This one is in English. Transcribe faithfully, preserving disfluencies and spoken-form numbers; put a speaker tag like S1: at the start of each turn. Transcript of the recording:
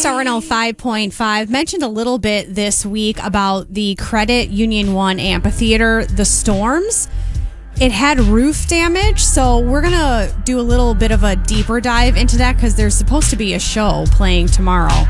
S1: Star one oh five point five. Mentioned a little bit this week about the Credit Union One Amphitheater, the storms. It had roof damage, so we're going to do a little bit of a deeper dive into that because there's supposed to be a show playing tomorrow.